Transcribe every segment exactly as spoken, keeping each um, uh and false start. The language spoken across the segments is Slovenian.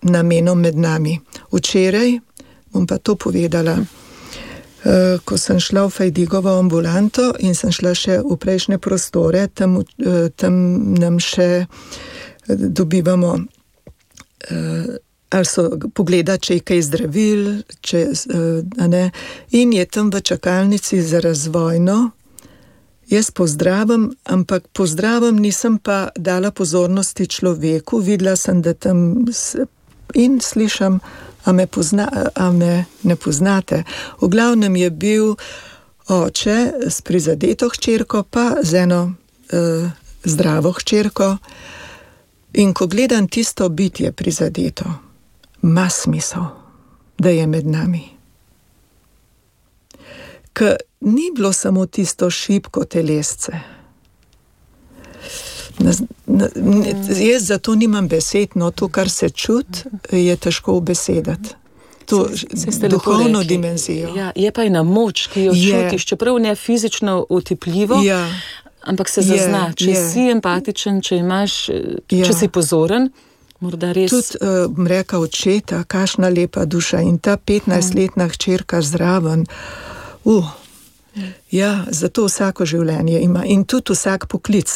namenom med nami. Včeraj, bom pa to povedala, uh, ko sem šla v Fajdigovo ambulanto in sem šla še v prejšnje prostore, tam, uh, tam nam še dobivamo uh, ali so pogleda, če je kaj zdravil, če, uh, ne, in je tam v čakalnici za razvojno. Jaz pozdravim, ampak pozdravim, nisem pa dala pozornosti človeku, videla sem, da tam in slišam, a me, pozna, a me ne poznate. V glavnem je bil oče s prizadeto hčerko, pa z eno uh, zdravo hčerko. In ko gledam tisto bitje prizadeto, ima smisel, da je med nami. Ker ni bilo samo tisto šibko telesce. Na, na, ne, jaz zato nimam besed, no to, kar se čut, je težko obesedati. To se, se duhovno dimenzijo. Ja, je pa ena moč, ki jo je. Čutiš, čeprav ne fizično otipljivo, ja. Ampak se zazna, je, če je. Si empatičen, če imaš, ja. Če si pozoren, morda res. Tudi, uh, bom reka, očeta, kakšna lepa duša in ta petnajstletna hčerka zraven, uh, ja, zato vsako življenje ima in tudi vsak poklic.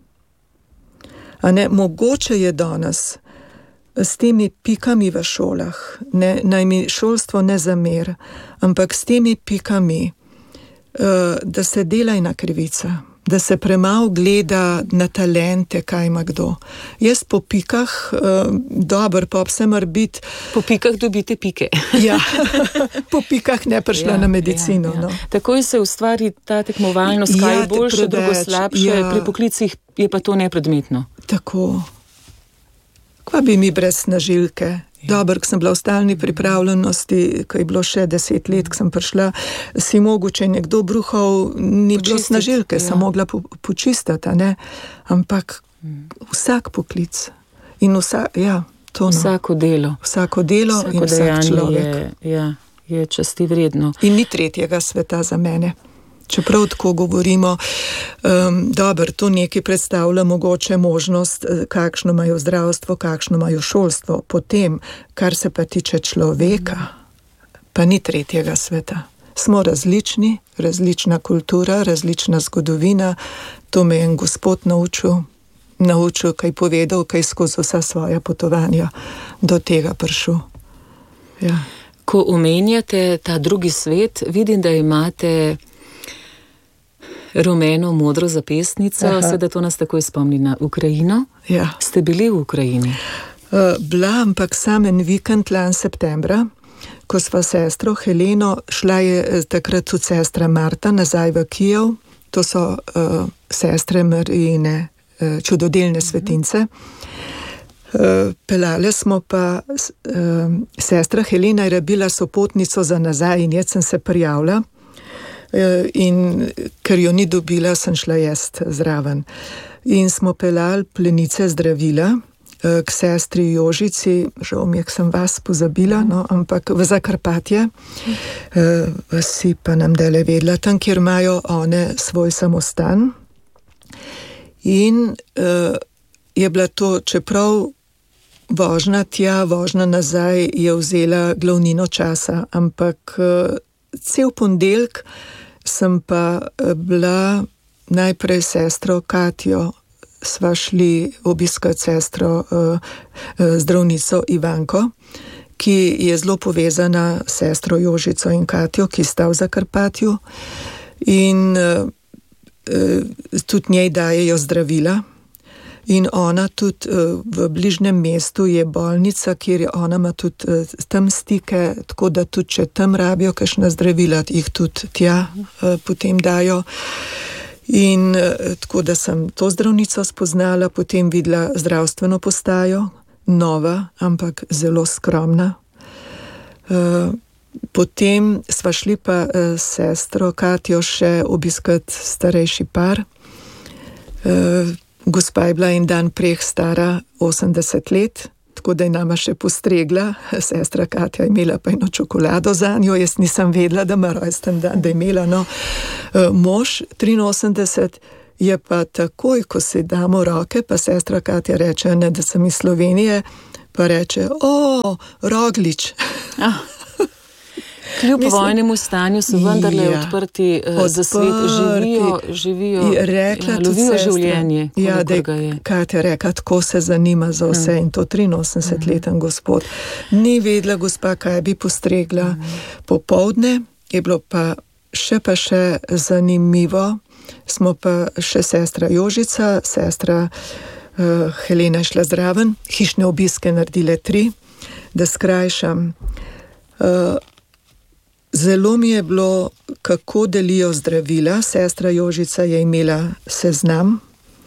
A ne, mogoče je danes s temi pikami v šolah, ne, naj mi šolstvo ne zamer, ampak s temi pikami, uh, da se dela ena krivica, da se premalo gleda na talente, kaj ima kdo. Jaz po pikah, uh, dober, pa vse mora biti... Po pikah dobite pike. Ja, po pikah ne prišla ja, na medicino. Ja, ja. No. Takoj se ustvari ta tekmovalnost, kaj je boljše, drugo slabše, ja. Pri poklicih je pa to nepredmetno. Tako. Kva bi mi brez snažilke? Ja. Dober, ko sem bila v stalni pripravljenosti, ko je bilo še deset let, ko sem prišla, si mogoče nekdo bruhal, ni Počistiti, bilo snažilke, ja. Sem mogla po, počistiti, ne? Ampak vsak poklic in vsa, ja, to no. Vsako delo. Vsako delo Vsako in vsak človek. Je, ja, je časti vredno. In ni tretjega sveta za mene. Čeprav tako govorimo, um, dobro, to nekaj predstavlja mogoče možnost, kakšno imajo zdravstvo, kakšno imajo šolstvo. Potem, kar se pa tiče človeka, pa ni tretjega sveta. Smo različni, različna kultura, različna zgodovina. To me je en gospod naučil, naučil, kaj povedal, kaj skozi vsa svoja potovanja do tega prišel. Ja. Ko omenjate ta drugi svet, vidim, da imate rumeno modro zapestnico, sedaj to nas takoj spomni na Ukrajino. Ja. Ste bili v Ukrajini? Uh, bila, ampak sam en vikend lan septembra, ko sva sestro Heleno, šla je takrat tudi sestra Marta nazaj v Kijev, to so uh, sestre Marijine, uh, čudodelne svetince. Uh, pelale smo pa, uh, sestra Helena je rabila sopotnico za nazaj in jaz sem se prijavila. In ker jo ni dobila, sem šla jest zraven. In smo pelali plenice zdravila k sestri Jožici, žal mi je, sem vas pozabila, no, ampak v Zakarpatje, vsi pa nam dele vedela, tam, kjer imajo one svoj samostan. In uh, je bila to, čeprav vožnja tja, vožnja nazaj je vzela glavnino časa, ampak uh, cel ponedeljek sem pa bila najprej sestro Katjo, sva šli obiskati sestro uh, zdravnico Ivanko, ki je zelo povezana s sestro Jožico in Katjo, ki sta v Zakarpatju in uh, uh, tudi njej dajejo zdravila. In ona tudi uh, v bližnjem mestu je bolnica, kjer je ona ima tudi uh, tam stike, tako da tudi če tam rabijo kakšna zdravila, jih tudi tja uh, potem dajo. In uh, tako da sem to zdravnico spoznala, potem videla zdravstveno postajo, nova, ampak zelo skromna. Uh, potem sva šli pa uh, sestro Katjo še obiskati starejši par. Uh, Gospa je bila en dan preh stara osemdeset let, tako da je nama še postregla. Sestra Katja je imela pa eno čokolado za njo, jaz nisem vedela, da ima rojsten dan, da je imela. No. Mož triinosemdeset je pa takoj, ko se damo roke, pa sestra Katja reče, ne, da sem iz Slovenije, pa reče, o, Roglič. Ah. Kljub Mislim, vojnemu stanju so vendarle ja, odprti, odprti za svet, živijo, živijo rekla, ja, lovijo življenje. Ja, da je, kaj te reka, tako se zanima za vse mm. in to triinosemdesetleten mm. gospod. Ni vedela gospa, kaj bi postregla mm. popoldne, je bilo pa še pa še zanimivo, smo pa še sestra Jožica, sestra uh, Helena je šla zraven, hišne obiske naredile tri, da skrajšam. Uh, Zelo mi je bilo, kako delijo zdravila. Sestra Jožica je imela seznam,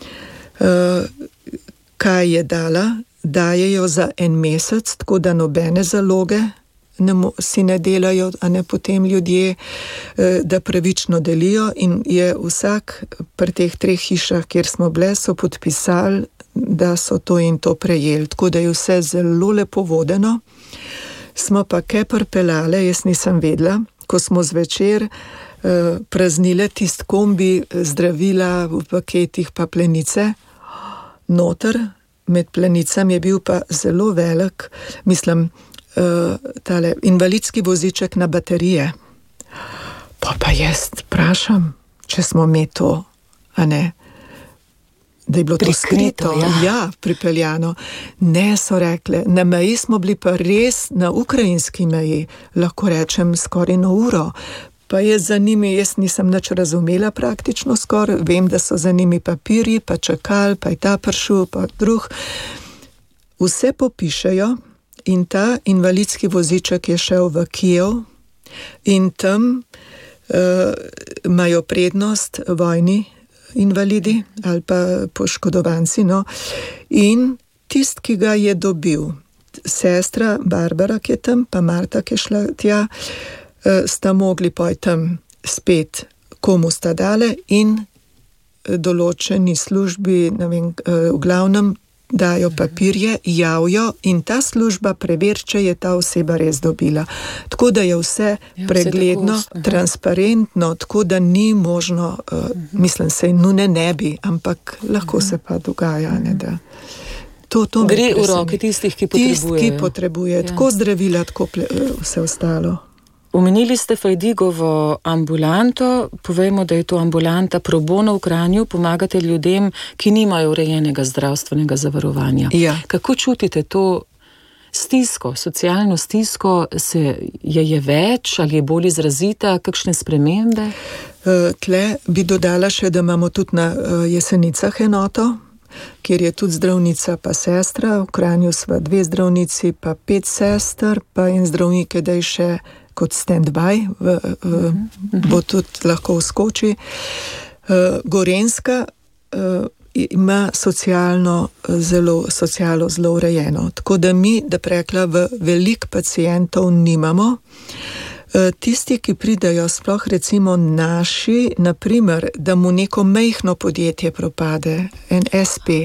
kaj je dala. Dajejo za en mesec, tako da nobene zaloge ne mo, si ne delajo, a ne potem ljudje, da pravično delijo. In je vsak pri teh treh hišah, kjer smo bile, so podpisali, da so to in to prejeli. Tako da je vse zelo lepo vodeno. Smo pa kaj prpelale, jaz nisem vedela, ko smo zvečer eh, praznile tist kombi zdravila v paketih pa plenice. Noter, med plenicami je bil pa zelo velik, mislim, eh, tale invalidski voziček na baterije. Pa pa jaz vprašam, če smo mi to, a ne, da je bilo to skrito, ja. ja, pripeljano. Ne, so rekle, na meji smo bili pa res na ukrajinski meji, lahko rečem skoraj na uro. Pa je za njimi, jaz nisem nič razumela praktično skoraj, vem, da so za njimi papirji, pa čakal, pa je ta prišel, pa drug. Vse popišejo in ta invalidski voziček je šel v Kijev in tam uh, imajo prednost vojni invalidi ali pa poškodovanci, no. In tist, ki ga je dobil, sestra Barbara, ki je tam, pa Marta, ki je šla tja, sta mogli poj tam spet, komu sta dale in določeni službi, ne vem, v glavnem dajo papirje, javijo in ta služba preveri, če je ta oseba res dobila. Tako da je vse ja, pregledno, vse tako, transparentno, tako da ni možno, uh, uh-huh. mislim, se nune ne bi, ampak lahko uh-huh. se pa dogaja, ne, da to, to gre v roke tistih, ki potrebujejo. Tist, ki potrebuje, ja. Tako zdravila, tako ple, vse ostalo. Omenili ste Fajdigovo ambulanto, povejmo, da je to ambulanta pro bono v Kranju, pomagate ljudem, ki nimajo urejenega zdravstvenega zavarovanja. Ja. Kako čutite to stisko, socialno stisko, se je, je več ali je bolj izrazita, kakšne spremembe? Tle bi dodala še, da imamo tudi na Jesenicah enoto, kjer je tudi zdravnica pa sestra, v Kranju sva dve zdravnici pa pet sester, pa in zdravnike, da je še kot stand-by, v, v, bo tudi lahko vskoči. Gorenjska ima socialno zelo, socialo zelo urejeno, tako da mi, da prekla, v velik pacientov nimamo. Tisti, ki pridajo, sploh recimo naši, naprimer, da mu neko mejhno podjetje propade, en es pe,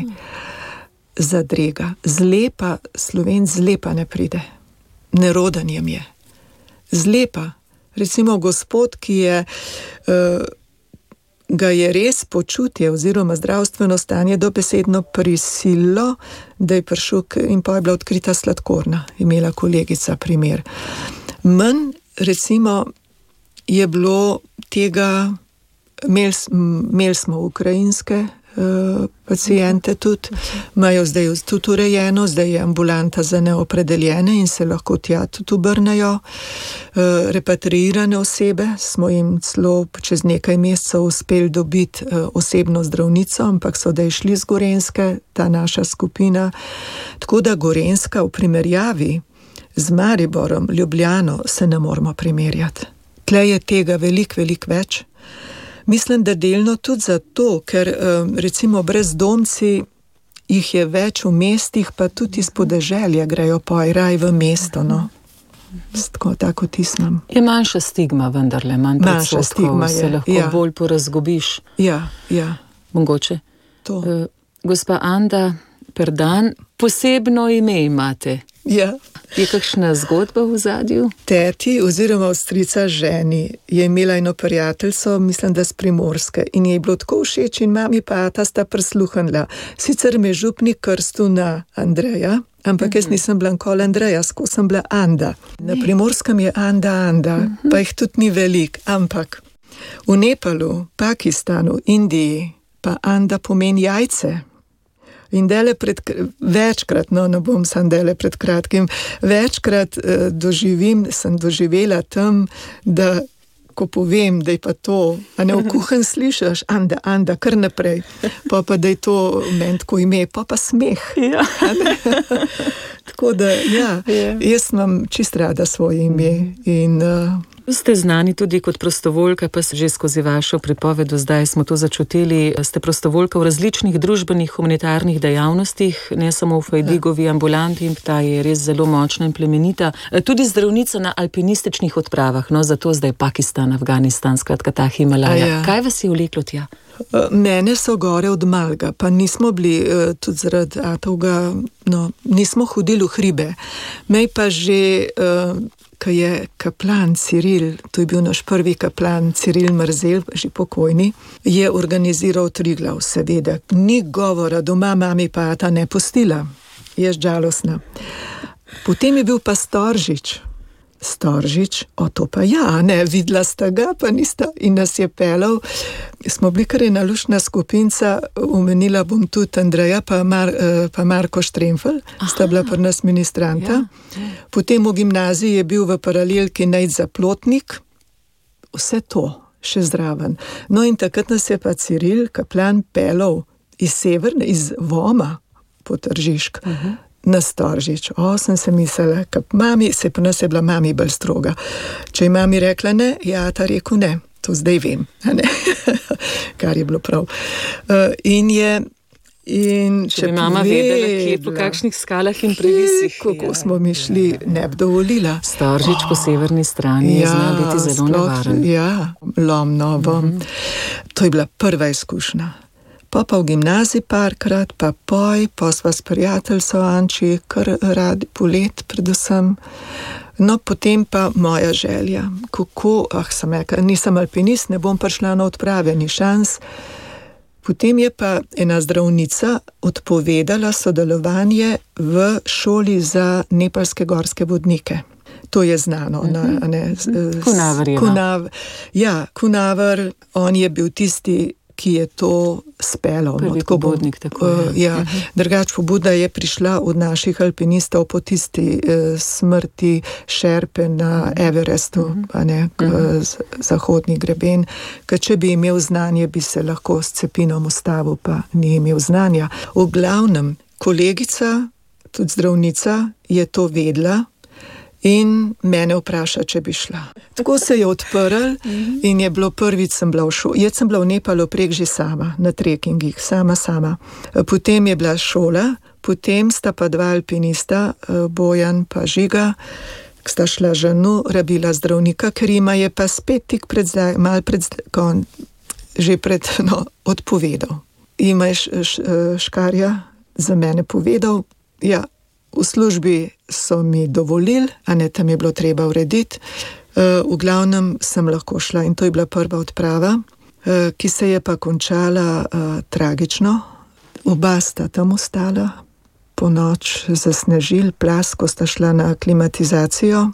zadrega. Zlepa, Slovenc zlepa ne pride. Neroden jim je. Zlepa. Recimo gospod, ki je, uh, ga je res počutje oziroma zdravstveno stanje dobesedno prisililo, da je prišel in pa je bila odkrita sladkorna, imela kolegica primer. Manj, recimo, je bilo tega, imeli, imeli smo ukrajinske uh, pacijente tudi, imajo zdaj tudi urejeno, zdaj je ambulanta za neopredeljene in se lahko tja tudi obrnejo. Uh, repatriirane osebe smo jim celo čez nekaj mesecev uspeli dobiti uh, osebno zdravnico, ampak so da išli z Gorenjske, ta naša skupina. Tako da Gorenjska v primerjavi z Mariborom, Ljubljano se ne moramo primerjati. Tle je tega veliko, veliko več. Mislim, da delno tudi zato, ker recimo brezdomci jih je več v mestih, pa tudi iz podeželja grejo pojraj v mesto, no. Tako, tako tisnem. Je manjša stigma vendarle, manj predsotkov, se lahko ja. bolj porazgobiš. Ja, ja. Mogoče. To. Uh, gospa Anda Perdan, posebno ime imate. Ja. Je kakšna zgodba v zadju? Teti oziroma strica ženi je imela eno prijateljco, mislim, da z Primorske, in je bilo tako všeč in mami pa ta sta prisluhnila. Sicer me župnik krstil na Andreja, Ampak jaz nisem bila nikoli Andreja, ko sem bila Anda. Na Primorskem je Anda, Anda, uh-huh. pa jih tudi ni velik, ampak v Nepalu, Pakistanu, Indiji pa Anda pomeni jajce. In dele pred, večkrat, no ne bom sam dele pred kratkim, večkrat eh, doživim, sem doživela tam, da ko povem, da je pa to, a ne v kuhen slišaš, Anda, Anda, kar naprej, pa pa da je to meni tako ime, pa pa smeh. Ja. Tako da, ja, ja, jaz imam čist rada svoje ime in... Uh, Ste znani tudi kot prostovoljka, pa že skozi vašo pripoved do zdaj smo to začutili. Ste prostovoljka v različnih družbenih humanitarnih dejavnostih, ne samo v Fajdigovi ambulanti, in ta je res zelo močna in plemenita. Tudi zdravnica na alpinističnih odpravah, no zato zdaj Pakistan, Afganistan, skratka ta Himalaja. Ja. Kaj vas je vleklo tja? Mene so gore od malega, pa nismo bili tudi zaradi atovga, no, nismo hodili v hribe. Mej pa že... Uh, ko je kaplan Ciril, to je bil naš prvi kaplan Ciril Mrzel, že pokojni, je organiziral Triglav, seveda. Ni govora, doma mami pa ta ne pustila. Je žalostna. Potem je bil pa Storžič. Storžič, o to pa ja, ne, videla sta ga, pa nista in nas je pelal. Smo bili kar ena luštna skupinca, omenila bom tudi Andreja, pa, Mar, pa Marko Štremfel, sta bila pri nas ministranta. Ja, ja. Potem v gimnaziji je bil v paralelki Nejc Zaplotnik, vse to še zraven. No in takrat nas je pa Ciril, kaplan, pelal iz severne, iz Voma po Tržišk. Uh-huh. Na Storžič. O, sem se mislila, kap mami, se pa nas je bila mami bolj stroga. Če je mami rekla ne, ja, ta rekel ne. To zdaj vem, ne? Kar je bilo prav. Uh, in je... In če, če bi mama vedela, kje po kakšnih skalah in previsih. Kako ja, smo mi šli, ja, ne bi dovolila. Storžič oh, po severni strani ja, je zna biti zelo nevaren. Ja, lomno bom. Mm-hmm. To je bila prva izkušnja. Pa pa v gimnaziji parkrat, pa poj, pa sva s prijateljco Anči, kar radi polet predvsem. No, potem pa moja želja. Kako, ah, sem rekla, nisem alpinist, ne bom prišla na odprave, ni šans. Potem je pa ena zdravnica odpovedala sodelovanje v šoli za nepalske gorske vodnike. To je znano. Mm-hmm. Na, ne, Kunavar je. Kunav, ja, Kunavar, on je bil tisti, ki je to spelal. Prvi no, pobudnik, tako je. Uh, ja, uh-huh. Drugač pobuda je prišla od naših alpinistov po tisti uh, smrti Šerpe na Everestu, uh-huh. pa ne, k, uh-huh. z, zahodni greben, ker če bi imel znanje, bi se lahko s cepinom ustavil, pa ni imel znanja. V glavnem, kolegica, tudi zdravnica, je to vedela, in mene vpraša, če bi šla. Tako se je odprl in je bilo prvič, sem bila v šoli. Jaz sem bila v Nepalu prek že sama, na trekingih, sama, sama. Potem je bila šola, potem sta pa dva alpinista, Bojan pa Žiga, ki sta šla ženu, rabila zdravnika, ker ima je pa spet tik pred zdaj, mal pred zdaj, kon, že pred, no, odpovedal. Ima je š, š, škarja za mene povedal, ja, v službi so mi dovolili, a ne, tam je bilo treba urediti. Uh, v glavnem sem lahko šla in to je bila prva odprava, uh, ki se je pa končala uh, tragično. Oba sta tam ostala, po noč zasnežil, plas, ko sta šla na aklimatizacijo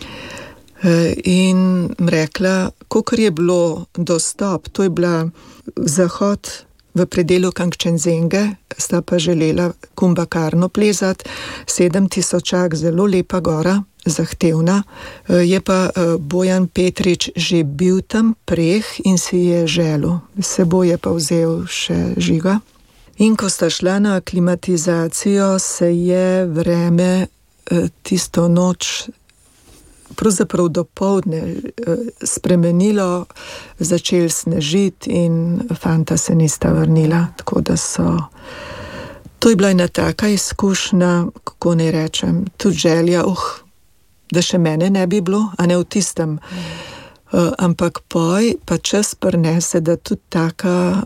uh, in rekla, kolikor je bilo dostop, to je bila zahod v predelu Kangčenzenge, sta pa želela Kumbakarno plezati, sedem tisočak, zelo lepa gora, zahtevna. Je pa Bojan Petrič že bil tam preh in si je želel. Seboj je pa vzel še Žiga. In ko sta šla na aklimatizacijo, se je vreme tisto noč, pravzaprav dopoldne, spremenilo, začel snežiti in fanta se nista vrnila, tako da so... To je bila ena taka izkušnja, kako ne rečem, tudi želja, uh, da še mene ne bi bilo, a ne v tistem. Uh, ampak poj pa čas prinese, da tudi taka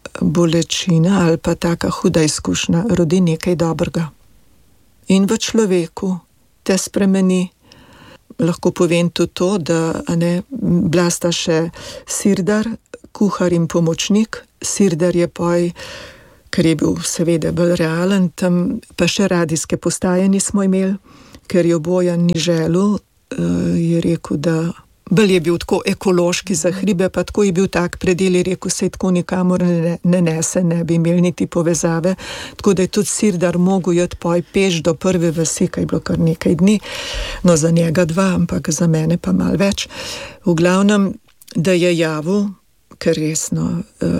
bolečina ali pa taka huda izkušnja rodi nekaj dobrega. In v človeku te spremeni. Lahko povem tudi to, da ne, bila sta še Sirdar, kuhar in pomočnik. Sirdar je poj ker je bil seveda bolj realen, tam pa še radijske postaje nismo imeli, ker jo Bojan ni želel, je rekel, da bolj je bil tako ekološki za hribe, pa tako je bil tak predel, je rekel, se tako nikamor ne, ne nese, ne bi imeli niti povezave, tako da je tudi Sirdar mogel jeti poj peš do prve vasi, kaj je bilo kar nekaj dni, no za njega dva, ampak za mene pa malo več. V glavnem, da je javil, ker resno, uh,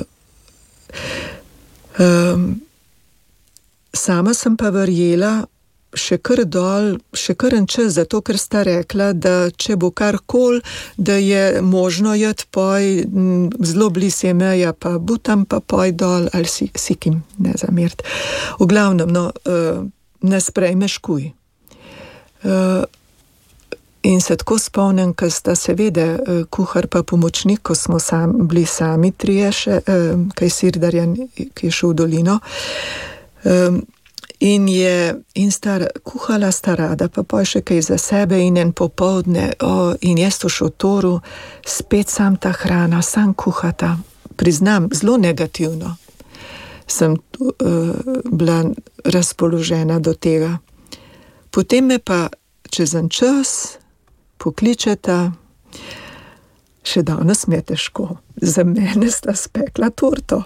um, sama sem pa verjela, še kar dol, še kar en čas, zato ker sta rekla, da če bo karkoli, da je možno jeti poj, zelo blizu je meja, pa butam pa poj dol, ali si, si kim, ne zameriti. V glavnem, no, uh, ne sprejmeš kuj. Uh, in se tako spomnim, ker sta seveda uh, kuhar pa pomočnik, ko smo sam, bili sami trije še, uh, kaj Sirdarja, ki je šel v dolino, um, In je, in sta kuhala sta rada, pa poj še kaj za sebe in en popoldne, o, in jaz v šotoru, spet sam ta hrana, sam kuhata. Priznam, zelo negativno sem uh, bila razpoložena do tega. Potem me pa čez en čas pokličeta, še danes mi je težko, za mene sta spekla torto.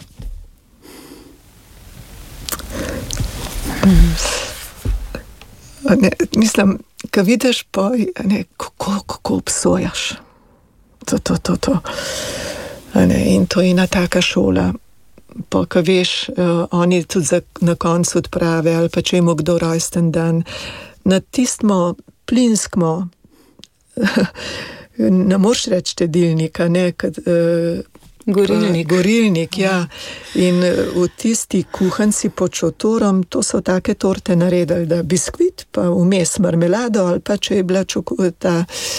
Ne, mislim, ko vidiš poj, ne, kako, kako obsojaš to, to, to, to. Ne, in to je ena taka šola, pa ko veš, uh, oni tudi za, na koncu odprave, ali pa če ima kdo rojsten dan, na tistmo plinskmo ne moš reči štedilnika, ne, kad, uh, Gorilnik. Gorilnik, ja. In v tisti kuhanci pod šotorom, to so take torte naredili, da biskvit, pa vmes marmelado, ali pa če je bila čokolada.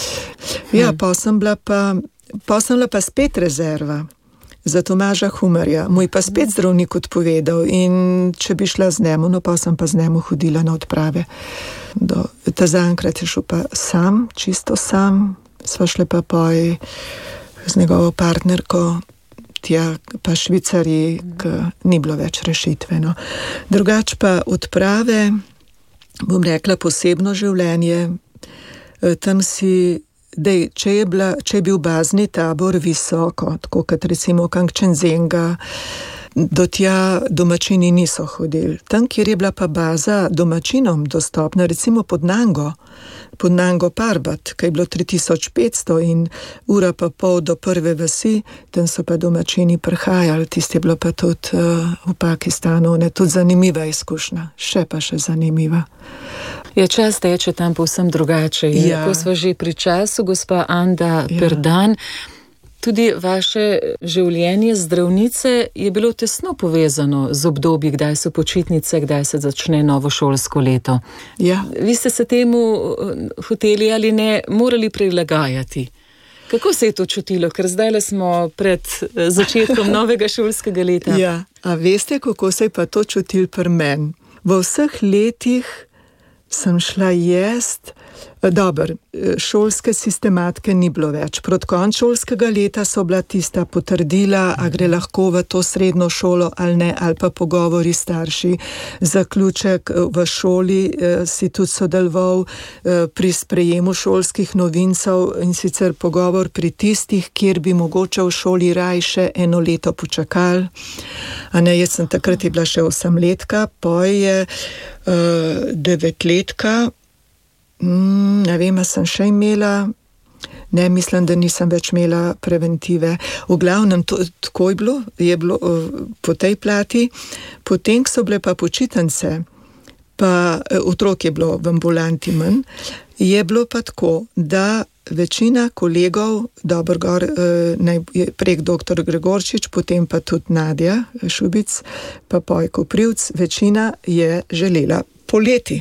Ja, hmm. pa sem bila pa, pa sem bila pa spet rezerva za Tomaža Humarja. Moj pa spet zdravnik odpovedal in če bi šla z njemu, no pa sem pa z njemu hodila na odprave. Do, ta zaenkrat je šel pa sam, čisto sam, sva šle pa poj z njegovo partnerko, tja pa Švicarji, ki ni bilo več rešitve. No. Drugač pa odprave, bom rekla, posebno življenje, tam si, dej, če je, bila, če je bil bazni tabor visoko, tako kot recimo Kangchenzenga, do tja domačini niso hodili. Tam, kjer je bila pa baza domačinom dostopna, recimo pod Nango, pod Nango Parbat, kaj je bilo tri tisoč petsto in ura pa pol do prve vasi, tam so pa domačini prihajali, tisti je bilo pa tudi uh, v Pakistanu, ne, tudi zanimiva izkušnja, še pa še zanimiva. Ja, čas teče tam povsem drugače. Ja. Ko smo že pri času, gospa Anda ja. Perdan, tudi vaše življenje zdravnice je bilo tesno povezano z obdobji, kdaj so počitnice, kdaj se začne novo šolsko leto. Ja. Vi ste se temu hoteli ali ne morali prilagajati. Kako se je to čutilo? Ker zdaj smo pred začetkom novega šolskega leta. Ja, a veste, kako se je pa to čutil pri meni? V vseh letih sem šla jest, dober, šolske sistematike ni bilo več. Proti koncu šolskega leta so bila tista potrdila, a gre lahko v to srednjo šolo ali ne, ali pa pogovori starši. Zaključek v šoli eh, si tudi sodeloval eh, pri sprejemu šolskih novincev in sicer pogovor pri tistih, kjer bi mogoče v šoli rajše eno leto počakali. A ne, jaz sem takrat je bila še osemletka, poj je uh, devetletka, mm, ne vem, a sem še imela, ne, mislim, da nisem več imela preventive. V glavnem, to, tako je bilo, je bilo uh, po tej plati, potem so bile pa počitnice, pa uh, otrok je bilo v ambulanti manj, je bilo pa tako, da večina kolegov, dobro gor, eh, prek doktor Gregorčič, potem pa tudi Nadja Šubic, pa Pojko Privc, večina je želela poleti.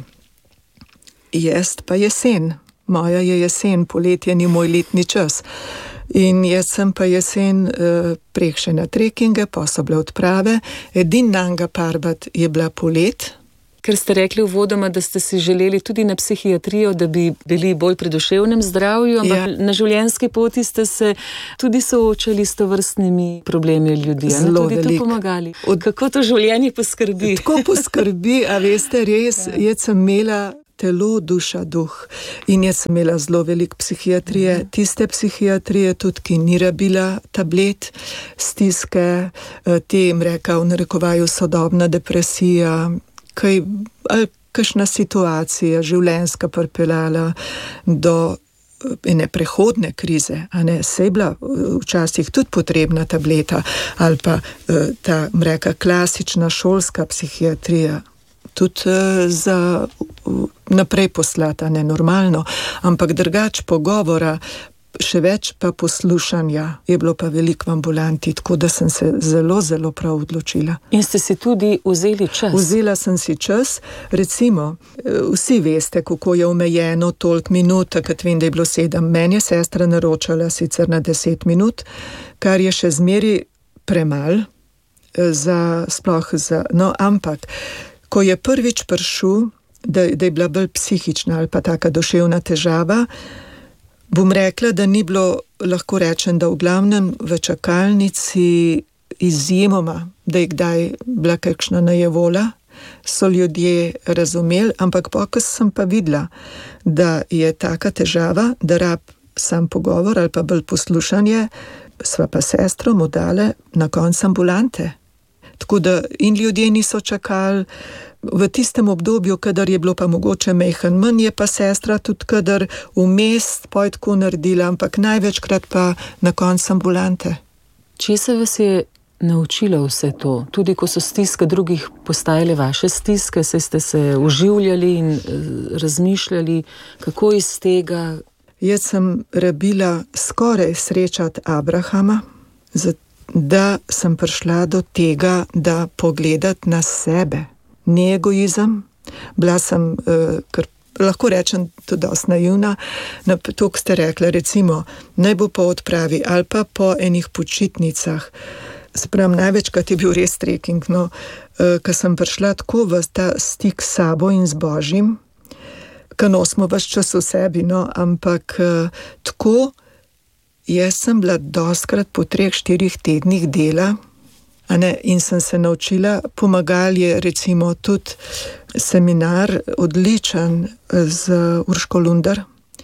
Jaz pa jesen. Moja je jesen, poletje ni moj letni čas. In jaz sem pa jesen eh, prek še na trekinge, pa so bile odprave. Edin Nanga Parbat je bila polet, Ker ste rekli uvodoma, da ste si želeli tudi na psihiatrijo, da bi bili bolj pri duševnem zdravju, ampak ja. Na življenjski poti ste se tudi soočali s tovrstnimi problemi ljudi. Zelo tudi velik. Tu pomagali. Od... Kako to življenje poskrbi? Tako poskrbi, a veste, res, ja. Jaz sem imela telo, duša, duh. In jaz sem imela zelo veliko psihiatrije, mm. tiste psihiatrije tudi, ki ni rabila tablet, stiske, te jim reka v narekovaju sodobna depresija, kaj, ali kakšna situacija življenjska pripeljala do ene prehodne krize, a ne, saj bila včasih tudi potrebna tableta, ali pa ta, reka, klasična šolska psihiatrija, tudi uh, za uh, naprej poslata, ne normalno, ampak drugač pogovora, še več pa poslušanja, je bilo pa veliko v ambulanti, tako da sem se zelo, zelo prav odločila. In ste si tudi vzeli čas? Vzela sem si čas, recimo, vsi veste, kako je omejeno toliko minut, takrat vem, da je bilo sedem, meni je sestra naročala sicer na deset minut, kar je še zmeri premal, za, sploh za, no, ampak ko je prvič prišel, da, da je bila bolj psihična ali pa taka duševna težava, bom rekla, da ni bilo, lahko rečem, da v glavnem v čakalnici izjemoma, da je kdaj bila kakšna najevola, so ljudje razumeli, ampak pokaj sem pa videla, da je taka težava, da rab sam pogovor ali pa bolj poslušanje, sva pa sestro mu dale na konc ambulante. Tako da in ljudje niso čakali v tistem obdobju, kadar je bilo pa mogoče mehen manj, je pa sestra tudi kadar vmes poj tako naredila, ampak največkrat pa na konc ambulante. Če se vas je naučila vse to, tudi ko so stiske drugih postajale vaše stiske, se ste se uživljali in razmišljali, kako iz tega? Jaz sem rabila skoraj srečati Abrahama, da sem prišla do tega, da pogledati na sebe. Ni egoizem, bila sem, uh, kar lahko rečem, tudi dosti naivna, na to, ko ste rekla, recimo, naj bo po odpravi ali pa po enih počitnicah. Sprem, največkrat je bil res trekking, no, uh, ko sem prišla tako v ta stik s sabo in z Božjim, ko nosimo ves čas v sebi, no, ampak uh, tako, jaz sem bila dostkrat po treh, štirih tednih dela, a ne, in sem se naučila, pomagal je recimo tudi seminar odličen z Urško Lundar.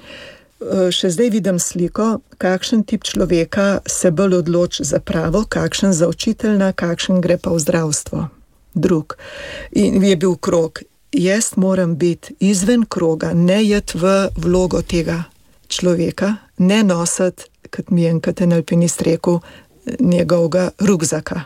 Še zdaj vidim sliko, kakšen tip človeka se bolj odloči za pravo, kakšen za učiteljna, kakšen gre pa v zdravstvo. Drug. In je bil krog. Jaz moram biti izven kroga, ne jet v vlogo tega človeka, ne nositi, kot mi je enkrat en alpinist rekel, njegovega rukzaka.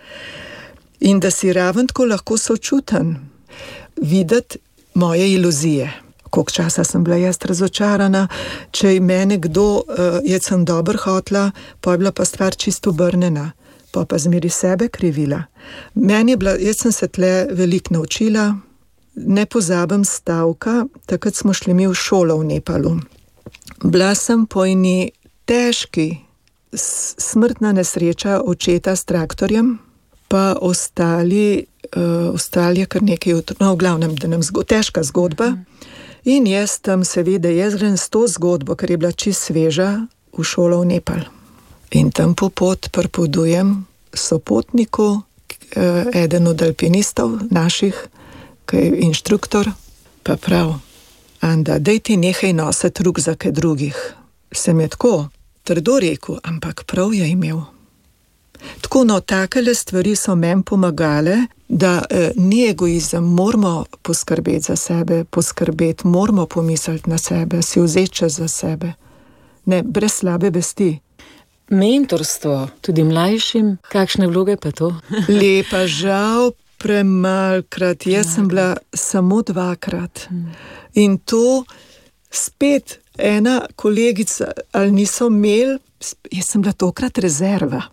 In da si raven tako lahko sočuten, videti moje iluzije. Koliko časa sem bila jaz razočarana, če je mene kdo, uh, jaz sem dober hotla, pa je bila pa stvar čisto obrnjena, pa pa zmeri sebe krivila. Meni je bila, jaz sem se tle veliko naučila, ne pozabim stavka, takrat smo šli mi v šolo v Nepalu. Bila sem po eni težki smrtna nesreča očeta s traktorjem, pa ostali, uh, ostali je kar nekaj, no v glavnem, da nam zgo, težka zgodba. In jaz tam seveda, jaz grem s to zgodbo, ker je bila čist sveža, v šolo v Nepal. In tam po pot pripovedujem sopotniku, uh, eden od alpinistov naših, ki je inštruktor, pa prav, Anda, daj ti nehaj nositi rukzake drugih. Sem je tako trdo rekel, ampak prav je imel. Tako, no, takele stvari so meni pomagale, da eh, ni egoizem, moramo poskrbeti za sebe, poskrbeti, moramo pomisliti na sebe, si vzeti čas za sebe. Ne, brez slabe vesti. Mentorstvo, tudi mlajšim, kakšne vloge pa to? Lepa, žal, premalkrat, jaz sem bila samo dvakrat. In to spet ena kolegica, ali niso imeli, jaz sem bila tokrat rezerva.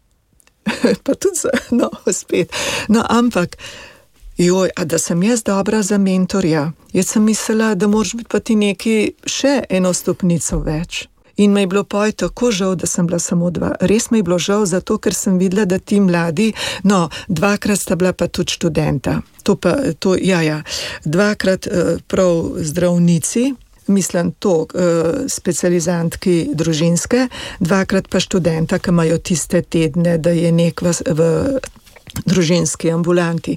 Pa tudi za, no, spet. No, ampak, joj, a da sem jaz dobra za mentorja. Jaz sem mislila, da moraš biti pa ti neki še eno stopnico več. In me je bilo poj tako žal, da sem bila samo dva. Res me je bilo žal, zato ker sem videla, da ti mladi, no, dvakrat sta bila pa tudi študenta. To pa, to, ja, ja, dvakrat prav zdravnici, mislim to, specializantki družinske, dvakrat pa študenta, ki imajo tiste tedne, da je nek v, v družinski ambulanti.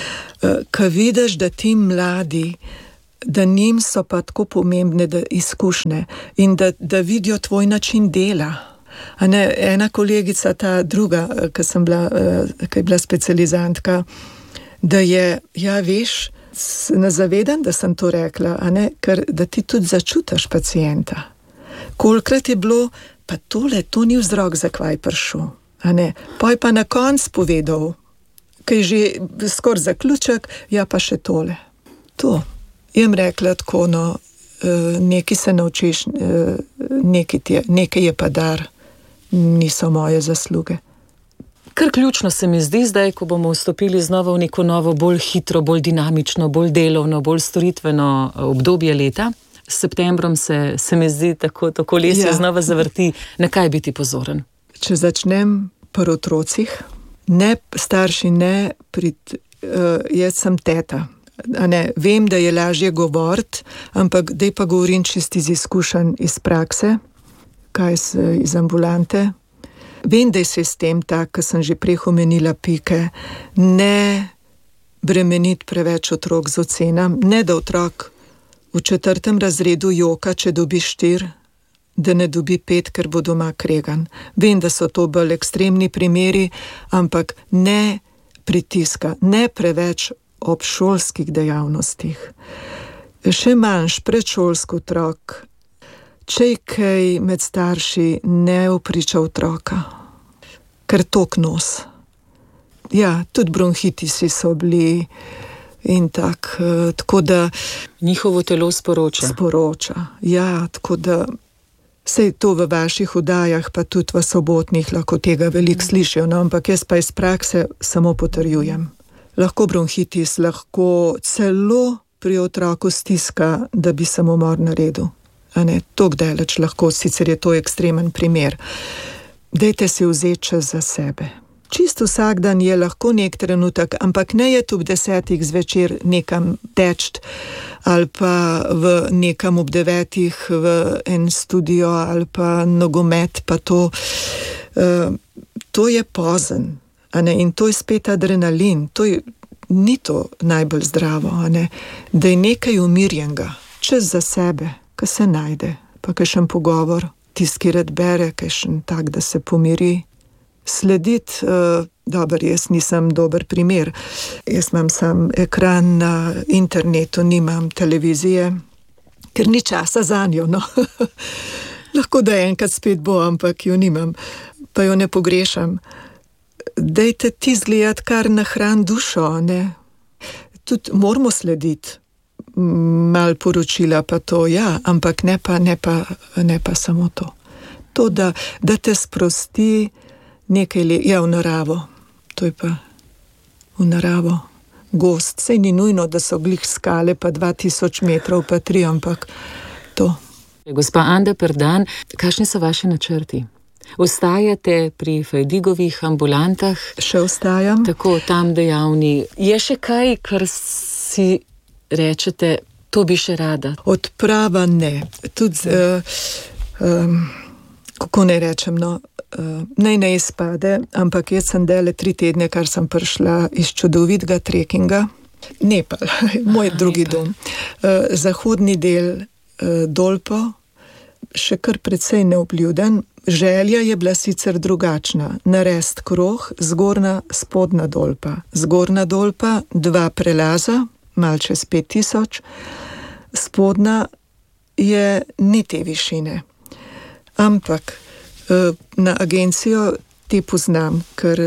Ko vidiš, da ti mladi, da njim so pa tako pomembne da izkušnje in da, da vidijo tvoj način dela. A ne, ena kolegica, ta druga, ki sem bila, ki je bila specializantka, da je, ja veš, ne zavedam, da sem to rekla, a ne, ker da ti tudi začutiš pacienta. Kolikrat je bilo, pa tole, to ni vzrok, zakaj je prišel. A ne, pa je pa na koncu povedal, ki je že skoraj zaključek, ja pa še tole. To. Jem rekla tako, no, nekaj se naučiš, nekaj je, nekaj je pa dar, niso moje zasluge. Kar ključno se mi zdi zdaj, ko bomo vstopili znova v neko novo, bolj hitro, bolj dinamično, bolj delovno, bolj storitveno obdobje leta. S septembrom se, se mi zdi tako, to kolesje ja. znova zavrti. Na kaj biti pozoren? Če začnem pri otrocih, ne starši, ne pri, uh, jaz sem teta. A ne, vem, da je lažje govoriti, ampak daj pa govorim čisto iz izkušenj iz prakse, kaj se iz ambulante. Vem, da je sistem tak, ko sem že prej omenila pike, ne bremeniti preveč otrok z ocenam, ne da otrok v četrtem razredu joka, če dobi štir, da ne dobi pet, ker bo doma kregan. Vem, da so to bolj ekstremni primeri, ampak ne pritiska, ne preveč ob šolskih dejavnostih. Še manjš predšolski otrok, če je kaj med starši, ne vpriča otroka, ker tok nos. Ja, tudi bronhitisi so bili in tak, tako da... Njihovo telo sporoča. Sporoča, ja, tako da... Sej to v vaših oddajah, pa tudi v sobotnih lahko tega veliko slišijo, no, ampak jaz pa iz prakse samo potrjujem. Lahko bronhitis, lahko celo pri otroku stiska, da bi samomor naredil. A ne, tok daleč lahko, sicer je to ekstremen primer. Dajte si vzeti čas za sebe. Čisto vsak dan je lahko nek trenutek, ampak ne je tu ob desetih zvečer nekam teč ali pa v nekam ob devetih v en studio ali pa nogomet, pa to. Uh, to je pozen. A ne, in to je spet adrenalin, to je, ni to najbolj zdravo, a ne, da je nekaj umirjenega, čas za sebe, ko se najde, pa kakšen pogovor, tisti, ki rad bere, kakšen tak, da se pomiri. Slediti, uh, dober, jaz nisem dober primer, jaz imam sam ekran na internetu, nimam televizije, ker ni časa za njo, no. Lahko da enkrat spet bo, ampak jo nimam, pa jo ne pogrešam. Dajte ti zgledati, kar nahran dušo, ne. Tudi moramo slediti mal poročila, pa to, ja, ampak ne pa, ne pa, ne pa samo to. To, da, da te sprosti nekaj le, ja, v naravo. To je pa v naravo. Gost, sej ni nujno, da so glih skale, pa dva tisoč metrov, pa tri, ampak to. Gospa Anda Perdan, kakšni so vaši načrti? Ostajate pri Fajdigovih ambulantah? Še ostajam. Tako, tam dejavni. Je še kaj, kar si rečete, to bi še rada? Odprava ne. Tudi, uh, um, kako ne rečem, no, uh, naj ne izpade, ampak jaz sem dele tri tedne, kar sem prišla iz čudovitega trekinga. Nepal, moj drugi Nepal. dom. Uh, zahodni del uh, Dolpo, še kar precej neobljuden. Želja je bila sicer drugačna. Narest krog, zgornja, spodnja Dolpa. Zgornja Dolpa, dva prelaza, mal čez pet tisoč. Spodnja je ni te višine. Ampak na agencijo te poznam, ker,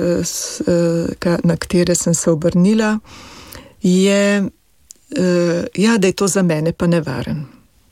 na katere sem se obrnila, je, ja, da je to za mene pa nevaren.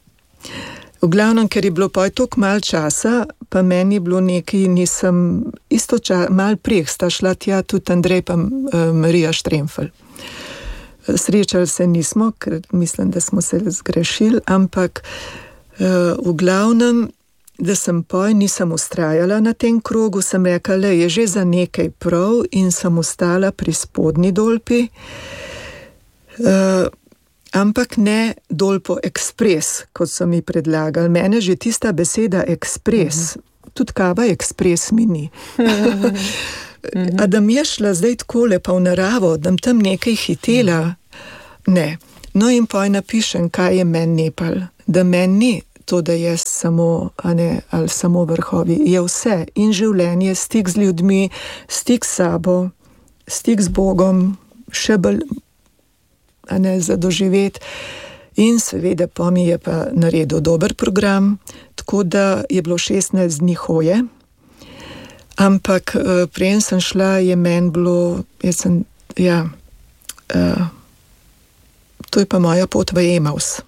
V glavnem, ker je bilo pa toliko malo časa, pa meni je bilo nekaj, nisem isto čas, malo prej sta šla tja tudi Andrej pa uh, Marija Štremfelj. Srečali se nismo, ker mislim, da smo se zgrešili, ampak uh, v glavnem da sem poj, nisem ustrajala na tem krogu, sem rekla, le je že za nekaj prav in sem ostala pri spodnji Dolpi, uh, ampak ne Dolpo ekspres, kot so mi predlagali. Mene že tista beseda ekspres, mm-hmm. tudi kava ekspres mi ni. Mm-hmm. A da mi je šla zdaj takole pa v naravo, da tam nekaj hitela, ne. No in poj napišem, kaj je meni Nepal, da meni ni to, da je samo, a ne, ali samo vrhovi, je vse in življenje, stik z ljudmi, stik s sabo, stik z Bogom, še bolj, a ne, za doživeti. In seveda pa mi je pa naredil dober program, tako da je bilo šestnajst dni hoje, ampak uh, preden sem šla, je meni bilo, jaz sem, ja, uh, to je pa moja pot v Emaus.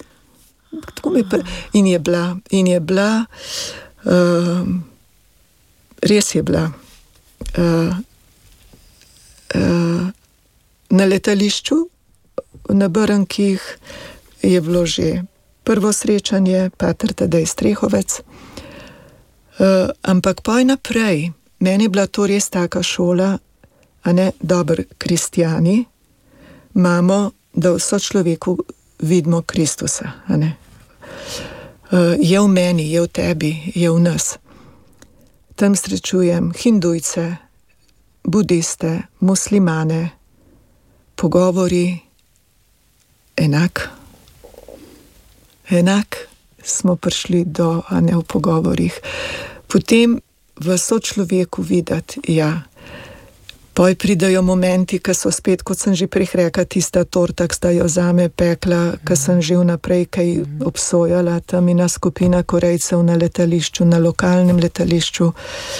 In je bila, in je bila, uh, res je bila, uh, uh, na letališču, na Brnkih je bilo že prvo srečanje, pater Tadej Strehovec, uh, ampak poj naprej, meni je bila to res taka šola, a ne, dober kristjani, imamo, da v sočloveku vidimo Kristusa, a ne. Uh, je v meni, je v tebi, je v nas. Tam srečujem hindujce, budiste, muslimane, pogovori enak. Enak smo prišli do, a ne, v pogovorih. Potem v sočloveku videti, ja, poj pridajo momenti, ko so spet, kot sem že prej rekla, tista torta, ki sta jo zame pekla, ko sem že vnaprej kaj obsojala, tam ena skupina Korejcev na letališču, na lokalnem letališču.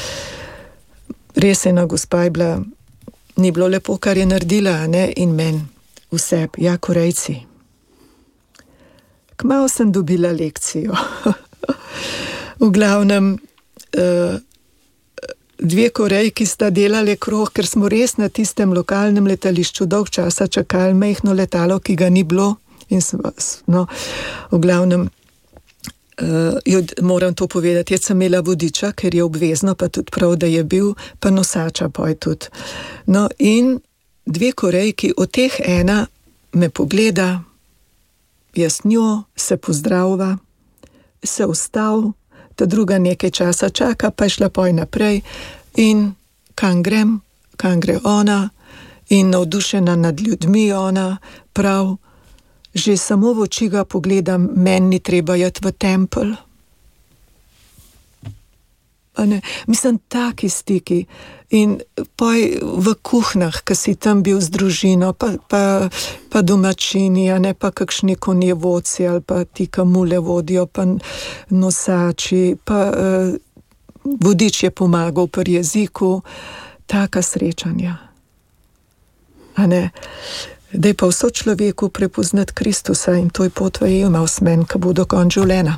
Res ena gospa je bila, ni bilo lepo, kar je naredila, ne, in men vse, ja, Korejci. Kmalu sem dobila lekcijo. V glavnem, uh, dve Korejki sta delali krog, ker smo res na tistem lokalnem letališču dolg časa čakali majhno letalo, ki ga ni bilo. In smo, no, v glavnem, uh, moram to povedati, jaz sem imela vodiča, ker je obvezno, pa tudi prav, da je bil, pa nosača poj tudi. No, in dve Korejki, od teh ena me pogleda, jaz njo, se pozdravlja, se ustav, ta druga nekaj časa čaka, pa je šla poj naprej in kam grem, kam gre ona in navdušena nad ljudmi ona, prav, že samo v oči ga pogledam, meni ni treba jeti v tempelj. Mislim, taki stiki in poj v kuhnah, ki si tam bil z družino, pa, pa, pa domačini, a ne pa kakšni konjevodci ali pa ti, ki mule vodijo, pa nosači, pa uh, vodič je pomagal pri jeziku, taka srečanja. A ne, da je pa vso človeku prepoznati Kristusa in to je pot v Emaus men, ki bo do konca življenja.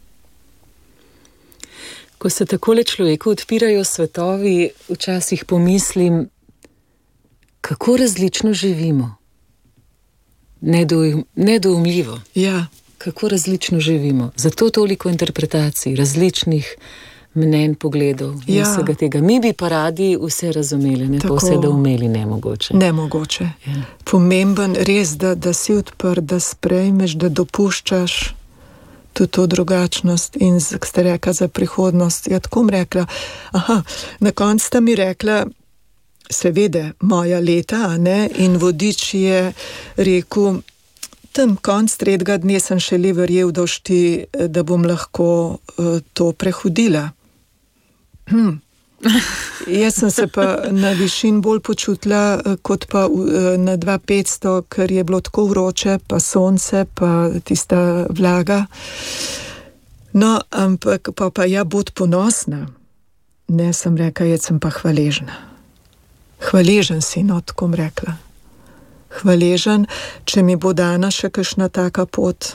Ko se takole človeku odpirajo svetovi, včasih pomislim, kako različno živimo. Nedou, nedoumljivo. Ja. Kako različno živimo. Zato toliko interpretacij, različnih mnenj, pogledov, ja. Vsega tega. Mi bi pa radi vse razumeli, ne pa vse doumeli, nemogoče. Nemogoče. Ja. Pomemben res, da, da si odprt, da sprejmeš, da dopuščaš tudi to drugačnost in ste rekla za prihodnost. Ja, tako mi rekla, aha, na koncu sta mi rekla, seveda, moja leta, a ne, in vodič je rekel, tam konc tretjega dne sem šele verjel, da, šti, da bom lahko uh, to prehodila. Hm. Jaz sem se pa na višin bolj počutila kot pa na dva petsto, ker je bilo tako vroče, pa sonce, pa tista vlaga. No, ampak pa, pa ja, bod ponosna. Ne, sem rekla, jaz sem pa hvaležna. Hvaležen si, no, tako mi rekla. Hvaležen, če mi bo dana še kakšna taka pot.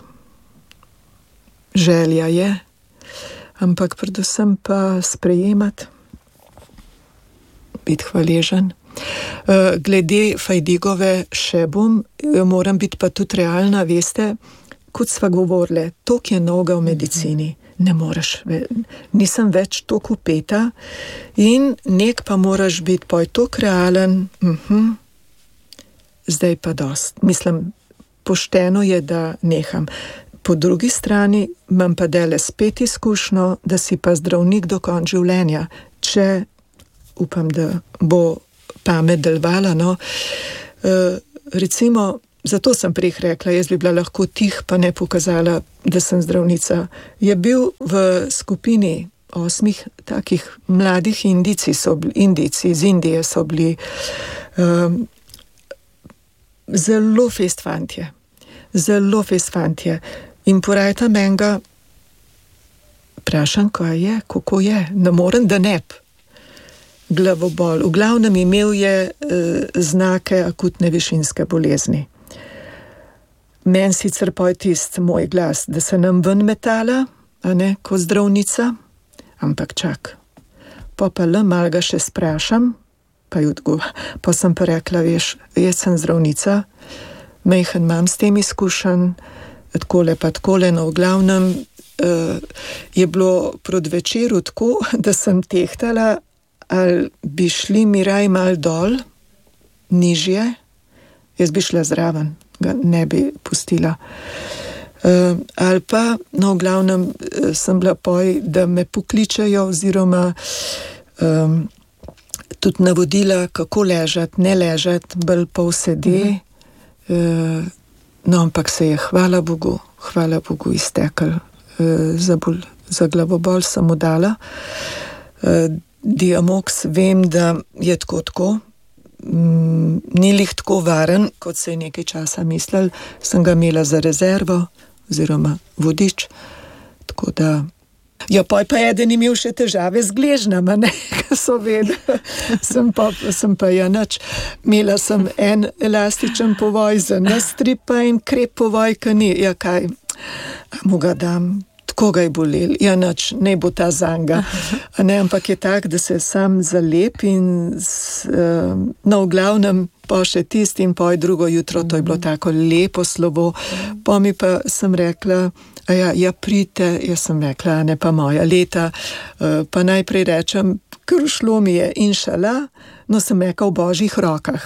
Želja je, ampak predvsem pa sprejemati. Biti hvaležen. Glede Fajdigove še bom, moram biti pa tudi realna, veste, kot sva govorili, toliko je novega v medicini. ne moreš, nisem več toliko upeta in nek pa moraš biti poj toliko realen, uh-huh. Zdaj pa dost. Mislim, pošteno je, da neham. Po drugi strani imam pa dele spet izkušnjo, da si pa zdravnik do konca življenja, če upam, da bo pamet delovala, no. E, recimo, zato sem prej rekla, jaz bi bila lahko tih, pa ne pokazala, da sem zdravnica. Je bil v skupini osmih takih mladih Indijci, so bili, Indijci iz Indije so bili um, zelo fest fantje, zelo fest fantje. In porajta menga, vprašam, kaj je, kako je, ne morem, da ne bi. Glavobol. V glavnem imel je uh, znake akutne višinske bolezni. Men sicer pa je tist moj glas, da se nam ven metala, a ne, ko zdravnica, ampak čak. Pa pa le mal ga še sprašam, pa je odgovor. Pa sem pa rekla, veš, jaz sem zdravnica, mejhen imam s tem izkušen, takole pa takole, no v glavnem uh, je bilo proti večeru tako, da sem tehtala, ali bi šli mi raj mal dol, nižje, jaz bi šla zraven, ga ne bi pustila. Uh, ali pa, no v glavnem uh, sem bila poj, da me pokličajo oziroma um, tudi navodila, kako ležati, ne ležati, bolj pol sede. Mhm. Uh, no, ampak se je, hvala Bogu, hvala Bogu iztekel. Uh, za, bol, za glavobol sem mu dala. Uh, Diamox, vem, da je tako tako. Mm, ni lih tako varen, kot se je nekaj časa mislil. Sem ga imela za rezervo, oziroma vodič. Tako da... Ja, pa je pa eden imel še težave z gležnama, ne, ko so vedeli. sem, pa, sem pa ja nič. Imela sem en elastičen povoj za nastripa in krep povoj, ka ni. Ja, kaj, mu ga dam, tako ga je bolel. Ja, nič, ne bo ta zanga. A ne, ampak je tak, da se sam zalep in s, uh, no, v glavnem pa še tisti in poj drugo jutro, to je bilo tako lepo slovo. Pa mi pa sem rekla, a ja, ja prite, jaz sem rekla, ne pa moja leta, uh, pa najprej rečem, ker šlo mi je inšala, no sem rekla v božjih rokah.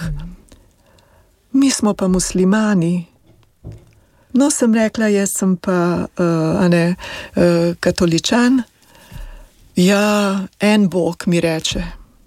Mi smo pa muslimani. No sem rekla, jaz sem pa, uh, a ne, uh, katoličan. Ja, en Bog mi reče.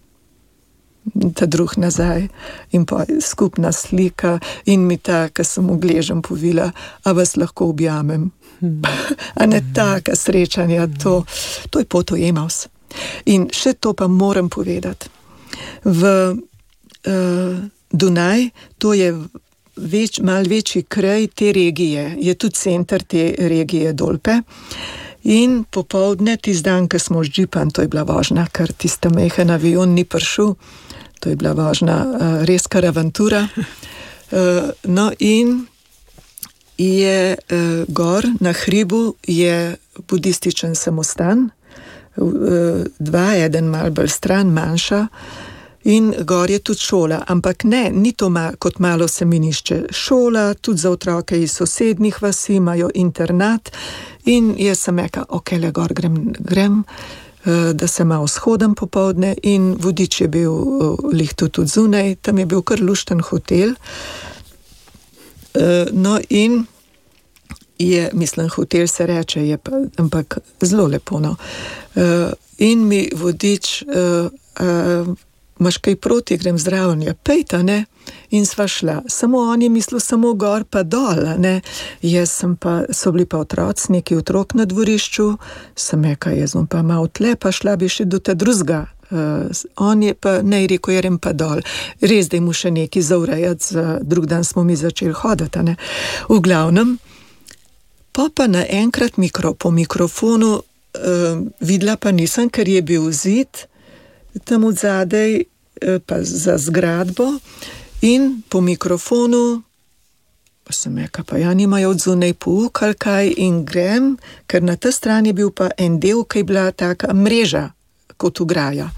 Ta drug nazaj in pa skupna slika in mi ta, ki sem ugležem povila, a vas lahko objamem. A ne taka srečanja, to, to je potojemavs. In še to pa moram povedati. V uh, Dunaj, to je več, mal večji kraj te regije, je tudi center te regije Dolpe. In popoldne, tisti dan, ko smo z džipan, to je bila vožnja, ker tista mehen avion ni prišel, to je bila vožnja uh, res kar avantura. Uh, no in je uh, gor na hribu je budističen samostan, uh, dva, eden mal bolj stran, manjša, in gor je tudi šola, ampak ne, ni to ma, kot malo semenišče. Šola, tudi za otroke iz sosednjih vasi, imajo internat in jaz sem rekla, ok, le gor grem, grem, da se malo shodam popoldne in vodič je bil lihto tudi zunaj, tam je bil kar lušten hotel. No in je, mislim, hotel se reče, je pa, ampak zelo lepo, no. In mi vodič, imaš kaj proti, grem zraven, ja, pejta, ne, in sva šla. Samo on je mislil samo gor pa dol, ne, jaz sem pa, so bili pa otroci, neki otrok na dvorišču, sem reka, jaz bom pa malo tle, pa šla bi še do te drugega. Uh, on je pa, ne, rekel, jerem pa dol. Res, da je mu še neki zaurejati, za drug dan smo mi začeli hoditi, ne. V glavnem, pa pa naenkrat mikro, po mikrofonu uh, videla pa nisem, ker je bil zid, tam od zadej pa za zgradbo in po mikrofonu pa sem rekla, pa ja nimajo od zunaj pouk ali kaj in grem, ker na ta strani je bil pa en del, ki je bila taka mreža kot ograja.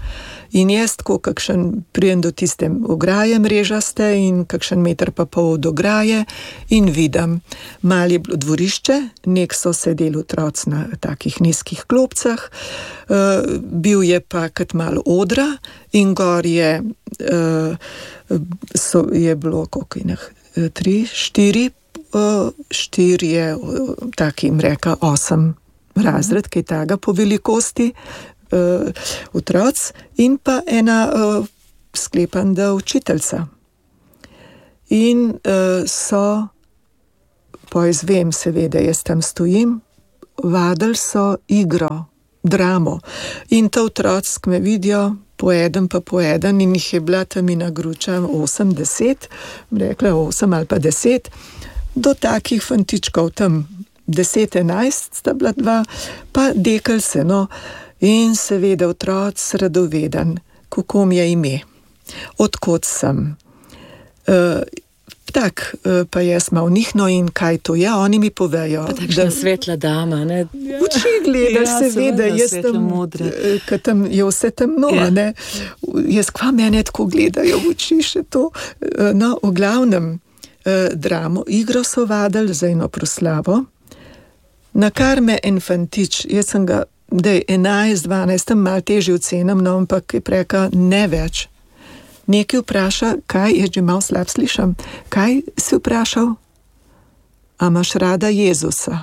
In jaz tako kakšen prijem do tiste ograje mrežaste in kakšen meter pa pol do ograje in vidim, malo je bilo dvorišče, nek so sedeli otroci na takih nizkih klopcah, uh, bil je pa kot malo odra in gor je, uh, so, je bilo koliko inah, tri, štiri, uh, štiri je uh, takim reka osem razred, kaj taga po velikosti, uh, otroc in pa ena uh, sklepanda učiteljca. In uh, so, pa izvem seveda, jaz tam stojim, vadili so igro, dramo. In ta otroci, ki me vidijo, po eden pa po eden, in jih je bila tam ina gruča osem, deset, rekla osem ali pa deset, do takih fantičkov tam deset, enajst sta bila dva, pa dekal se, no, in seveda otroc radoveden, kako mi je ime, odkot sem. Uh, tak, uh, pa jaz malo njihno in kaj to je, oni mi povejo. Pa takšna da, svetla dama, ne? Uči gledaš, ja, seveda, jaz tam, ker tam je vse temno, ja. Ne? Jaz kva mene tako gledajo, uči še to. Uh, no, v glavnem uh, dramo, igro so vadili za eno proslavo, na kar me en fantič, jaz sem ga, dej, enajst, dvanajst, tam malo težje ocenim, no, ampak je preka ne več. Nekaj vpraša, kaj, jaz že malo slab slišam, kaj si vprašal? A imaš rada Jezusa?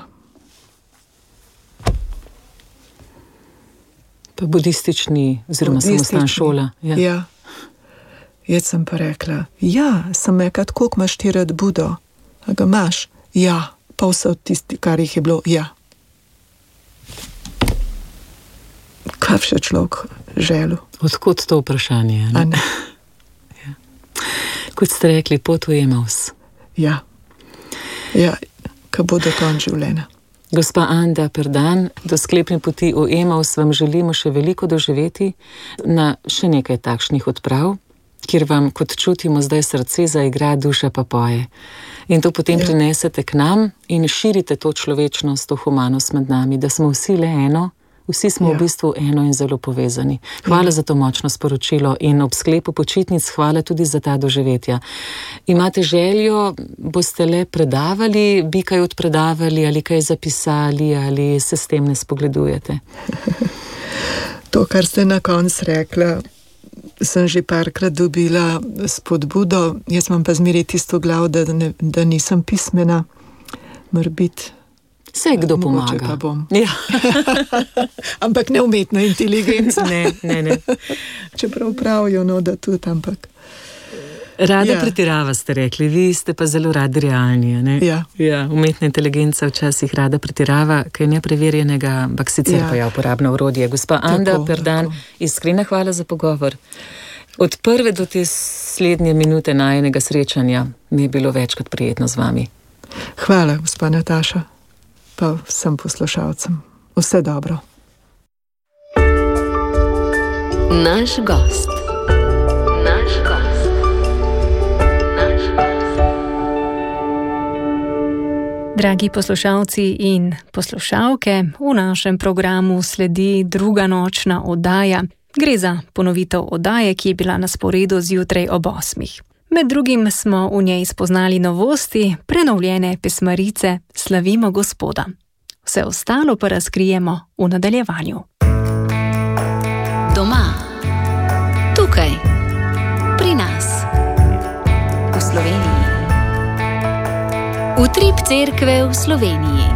Pa budistični, oziroma samostan šola. Ja. Ja. Jaz sem pa rekla, ja, sem rekla, koliko imaš ti rad Budo? A ga imaš? Ja, pa vse od tisti, kar jih je bilo, ja. Kaj še človek želel? Odkot to vprašanje? Ne? A ne? Kot ste rekli, pot v Emaus. Ja, ja, kaj bo do konca življenja. Gospa Anda Perdan, do sklepne poti v Emaus vam želimo še veliko doživeti na še nekaj takšnih odprav, kjer vam, kot čutimo, zdaj srce zaigra, duša pa poje. In to potem ja. Prinesete k nam in širite to človečnost, to humanost med nami, da smo vsi le eno, vsi smo ja. V bistvu eno in zelo povezani. Hvala ja. Za to močno sporočilo in ob sklepu počitnic hvala tudi za ta doživetja. Imate željo, boste le predavali, bi kaj odpredavali ali kaj zapisali ali se s tem ne spogledujete? To, kar ste na koncu rekla, sem že parkrat dobila spodbudo, jaz imam pa zmeraj tisto glav, da, ne, da nisem pismena, morbit. Vse kdo pomaga. Pa bom. Ja. Ampak ne umetna inteligenca. Ne, ne, ne. Čeprav pravijo, no, da tudi, ampak. Rada ja. Pretirava, ste rekli, vi ste pa zelo radi realni, ne? Ja. Ja, umetna inteligenca včasih rada pretirava, kaj nepreverjenega, ampak sicer ja. Pa je uporabno orodje. Gospa Anda Perdan, iskrena hvala za pogovor. Od prve do te slednje minute najinega srečanja mi je bilo več kot prijetno z vami. Hvala, gospa Nataša. Pa vsem poslušalcem. Vse dobro. Naš gost. Naš gost. Naš gost. Dragi poslušalci in poslušalke, v našem programu sledi druga nočna oddaja. Gre za ponovitev oddaje, ki je bila na sporedu zjutraj ob osmih. Med drugim smo v njej spoznali novosti, prenovljene pesmarice Slavimo Gospoda. Vse ostalo pa razkrijemo v nadaljevanju. Doma, tukaj, pri nas, v Sloveniji. Utrip cerkve v Sloveniji.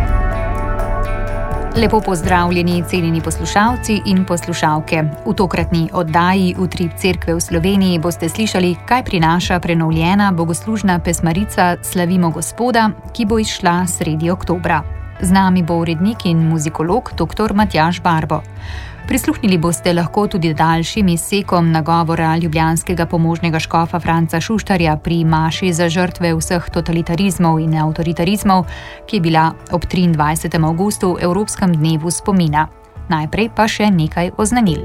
Lepo pozdravljeni, cenjeni poslušalci in poslušalke. V tokratni oddaji Utrip cerkve v Sloveniji boste slišali, kaj prinaša prenovljena bogoslužna pesmarica Slavimo Gospoda, ki bo izšla sredi oktobra. Z nami bo urednik in muzikolog dr. Matjaž Barbo. Prisluhnili boste lahko tudi daljšim izsekom nagovora ljubljanskega pomožnega škofa Franca Šuštarja pri maši za žrtve vseh totalitarizmov in avtoritarizmov, ki je bila ob triindvajsetega avgusta v Evropskem dnevu spomina. Najprej pa še nekaj oznanil.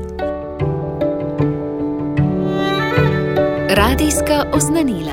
Radijska oznanila.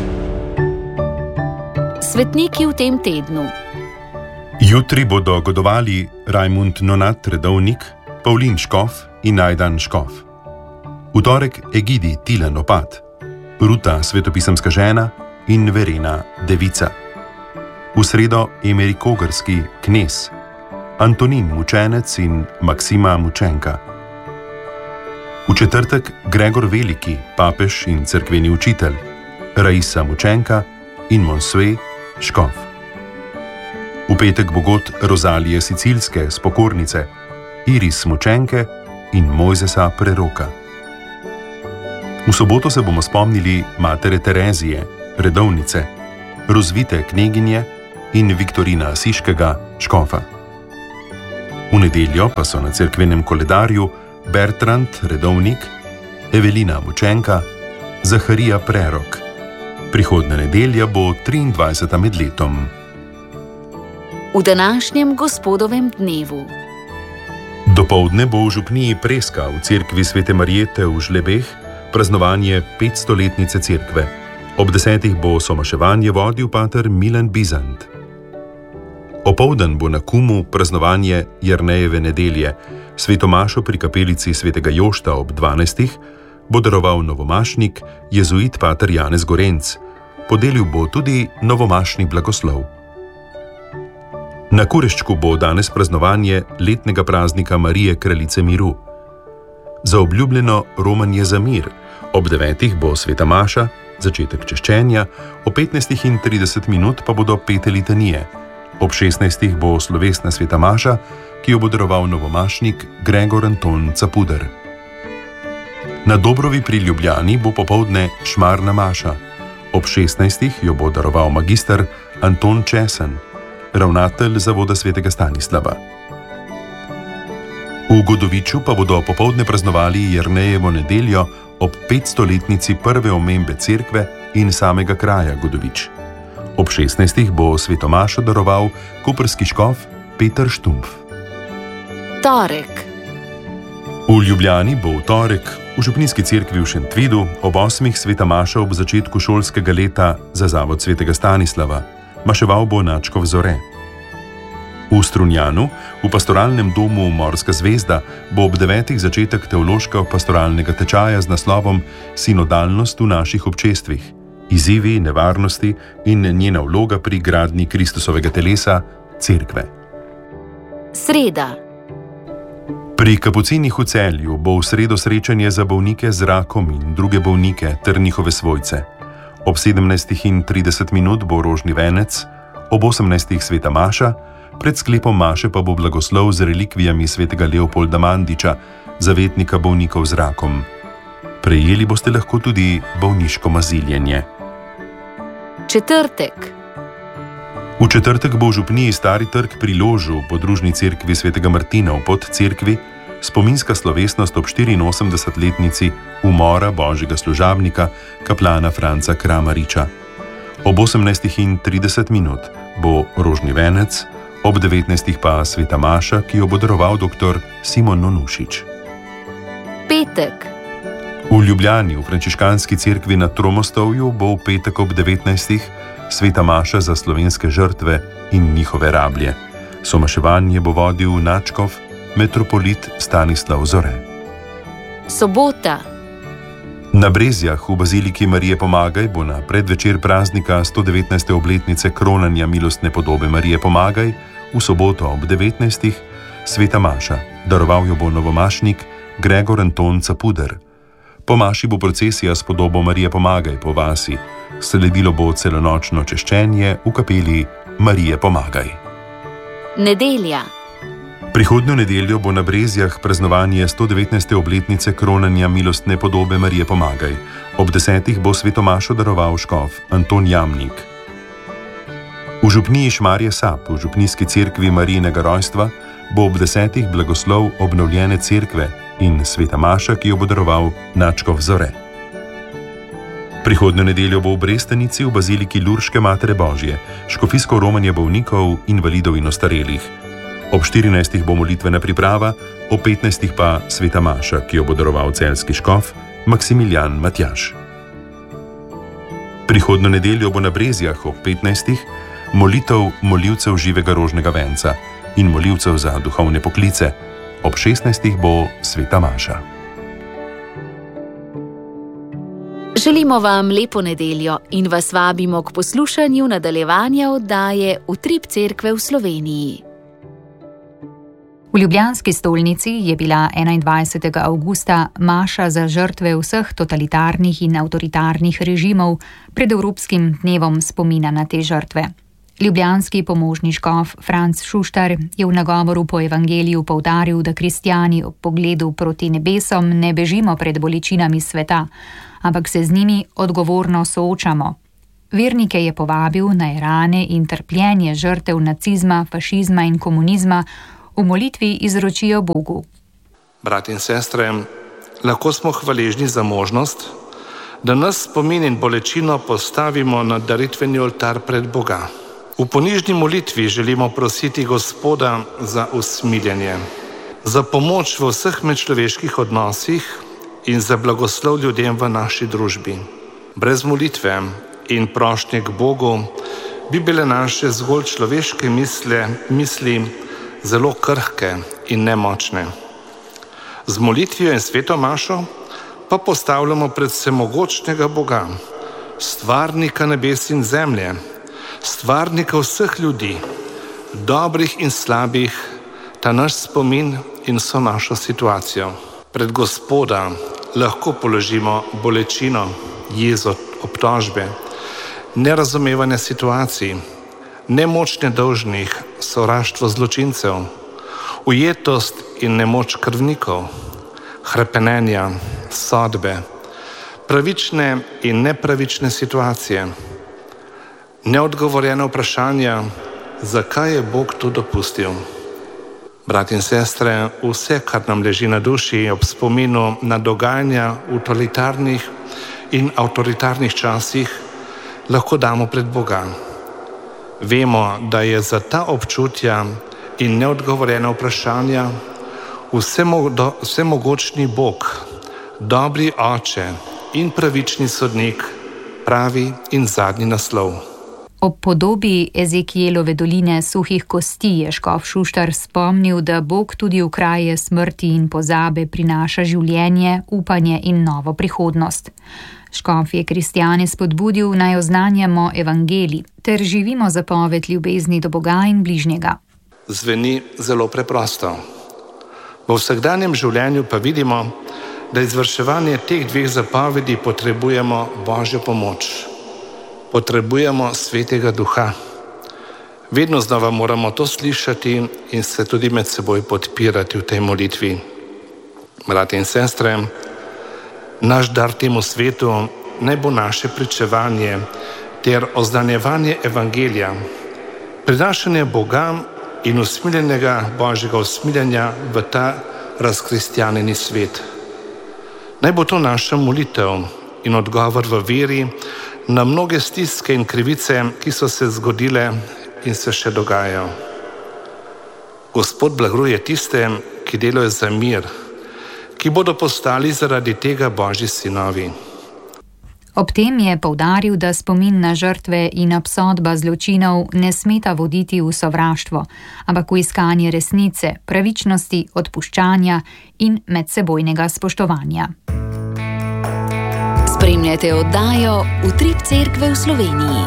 Svetniki v tem tednu. Jutri bodo godovali Rajmund Nonat, redovnik, Pavlin Škof in Najdan Škof. V torek Egidi Tilen Opat, Ruta svetopisemska žena in Verena devica. V sredo Emeri Kogrski knez, Antonin mučenec in Maksima mučenka. V četrtek Gregor Veliki, papež in cerkveni učitelj, Raisa mučenka in Monsue škof. V petek bo god Rozalije Sicilske spokornice, Iris mučenke in Mojzesa preroka. V soboto se bomo spomnili matere Terezije, redovnice, Rozvite kneginje in Viktorina Asiškega škofa. V nedeljo pa so na cerkvenem koledarju Bertrand redovnik, Evelina mučenka, Zaharija prerok. Prihodnja nedelja bo triindvajseta med letom. V današnjem gospodovem dnevu. Dopoldne bo v župniji Preska v cerkvi Svete Marijete v Žlebeh praznovanje petstoletnice cerkve. Ob desetih bo somaševanje vodil pater Milan Bizant. Opoldan bo na Kumu praznovanje Jernejeve nedelje. Svetomašo pri kapelici Svetega Jošta ob dvanajstih bo daroval novomašnik jezuit pater Janez Gorenc. Podelil bo tudi novomašni blagoslov. Na Kureščku bo danes praznovanje letnega praznika Marije Kraljice miru. Za obljubljeno romanje za mir. Ob devetih bo sveta maša, začetek češčenja, ob petnajstih in trideset minut pa bodo pete litanije. Ob šestnajstih bo slovesna sveta maša, ki jo bo daroval novomašnik Gregor Anton Capuder. Na Dobrovi pri Ljubljani bo popoldne šmarna maša. Ob šestnajstih jo bo daroval magister Anton Česen, ravnatelj Zavoda svetega Stanislava. V Godoviču pa bodo popoldne praznovali Jernejevo nedeljo ob petstoletnici prve omembe cerkve in samega kraja Godovič. Ob šestnajstih bo svetomašo daroval koprski škof Peter Štumpf. Torek. V Ljubljani bo v torek v župnijski cerkvi v Šentvidu ob osmih sveta maša ob začetku šolskega leta za Zavod svetega Stanislava. Maševal bo Načkov Zore. V Strunjanu, v pastoralnem domu Morska zvezda, bo ob devetih začetek teološko-pastoralnega tečaja z naslovom Sinodalnost v naših občestvih, izzivi, nevarnosti in njena vloga pri gradnji Kristusovega telesa, cerkve. Sreda. Pri kapucinih v Celju bo v sredo srečanje za bolnike z rakom in druge bolnike ter njihove svojce. Ob sedemnajstih in trideset minut bo rožni venec, ob osemnajstih sveta maša, pred sklepom maše pa bo blagoslov z relikvijami svetega Leopolda Mandiča, zavetnika bolnikov z rakom. Prejeli boste lahko tudi bolniško maziljenje. Četrtek. V četrtek bo v župniji Stari trg pri Ložu, podružni cerkvi svetega Martina v Podcerkvi, spominska slovesnost ob štiriinosemdesetletnici umora božjega služabnika, kaplana Franca Kramariča. Ob osemnajstih in trideset minut bo rožni venec, ob devetnajstih pa sveta maša, ki jo bo daroval doktor Simon Nonušič. Petek. V Ljubljani, v frančiškanski cerkvi na Tromostovju, bo v petek ob devetnajstih sveta maša za slovenske žrtve in njihove rablje. Somaševanje bo vodil Načkov, metropolit Stanislav Zore. Sobota. Na Brezjah v baziliki Marije Pomagaj bo na predvečer praznika sto devetnajste obletnice kronanja milostne podobe Marije Pomagaj v soboto ob devetnajstih sveta maša. Daroval jo bo novomašnik Gregor Anton Capuder. Po maši bo procesija s podobo Marije Pomagaj po vasi. Sledilo bo celonočno češčenje v kapeli Marije Pomagaj. Nedelja. Prihodnjo nedeljo bo na Brezjah praznovanje sto devetnajste obletnice kronanja milostne podobe Marije Pomagaj. Ob desetih bo svetomašo daroval škof Anton Jamnik. V župniji Šmarje Sap, v župnijski cerkvi Marijinega rojstva, bo ob desetih blagoslov obnovljene cerkve in sveta maša, ki jo bo daroval Načkov Zore. Prihodnjo nedeljo bo v Brestanici v baziliki Lurške Matere Božje škofijsko romanje bolnikov, invalidov in ostarelih. Ob štirinajstih bo molitvena priprava, ob petnajstih pa sveta maša, ki jo bo daroval celjski škof Maksimilijan Matjaž. Prihodnjo nedeljo bo na Brezjah ob petnajstih molitev molivcev živega rožnega venca in molivcev za duhovne poklice. Ob šestnajstih bo sveta maša. Želimo vam lepo nedeljo in vas vabimo k poslušanju nadaljevanja oddaje Utrip Cerkve v Sloveniji. V ljubljanski stolnici je bila enaindvajsetega avgusta maša za žrtve vseh totalitarnih in avtoritarnih režimov pred Evropskim dnevom spomina na te žrtve. Ljubljanski pomožni škof Franc Šuštar je v nagovoru po evangeliju poudaril, da kristjani ob pogledu proti nebesom ne bežimo pred bolečinami sveta, ampak se z njimi odgovorno soočamo. Vernike je povabil, naj rane in trpljenje žrtev nacizma, fašizma in komunizma v molitvi izročijo Bogu. Brat in sestre, lahko smo hvaležni za možnost, da nas spomin in bolečino postavimo na daritveni oltar pred Boga. V ponižni molitvi želimo prositi Gospoda za usmiljenje, za pomoč v vseh medčloveških odnosih in za blagoslov ljudem v naši družbi. Brez molitve in prošnje k Bogu bi bile naše zgolj človeške misle, misli zelo krhke in nemočne. Z molitvijo in sveto mašo pa postavljamo pred vsemogočnega Boga, stvarnika nebes in zemlje, stvarnika vseh ljudi, dobrih in slabih, ta naš spomin in vso našo situacijo. Pred Gospoda lahko položimo bolečino, jezo, obtožbe, nerazumevanje situacij, nemoč nedolžnih, sovraštvo zločincev, ujetost in nemoč krvnikov, hrepenenja, sodbe, pravične in nepravične situacije, neodgovorjene vprašanja, zakaj je Bog to dopustil. Brat in sestre, vse, kar nam leži na duši ob spominu na dogajanja v totalitarnih in avtoritarnih časih, lahko damo pred Boga. Vemo, da je za ta občutja in neodgovorjene vprašanja vsemogočni Bog, dobri Oče in pravični sodnik, pravi in zadnji naslov. Ob podobi Ezekielove doline suhih kosti je škof Šuštar spomnil, da Bog tudi v kraje smrti in pozabe prinaša življenje, upanje in novo prihodnost. Škof je kristjane spodbudil, naj oznanjamo evangelij ter živimo zapoved ljubezni do Boga in bližnjega. Zveni zelo preprosto. V vsakdanjem življenju pa vidimo, da izvrševanje teh dveh zapovedi potrebujemo Božjo pomoč. Potrebujemo Svetega Duha. Vedno znova moramo to slišati in se tudi med seboj podpirati v tej molitvi. Brati in sestre, naš dar temu svetu naj bo naše pričevanje ter oznanjevanje evangelija, prinašanje Boga in usmiljenega Božjega usmiljenja v ta razkristjanjeni svet. Naj bo to naša molitev in odgovor v veri na mnoge stiske in krivice, ki so se zgodile in se še dogajajo. Gospod blagruje tiste, ki delajo za mir, ki bodo postali zaradi tega Božji sinovi. Ob tem je poudaril, da spomin na žrtve in obsodba zločinov ne smeta voditi v sovraštvo, ampak v iskanje resnice, pravičnosti, odpuščanja in medsebojnega spoštovanja. Spremljate oddajo Utrip Cerkve v Sloveniji.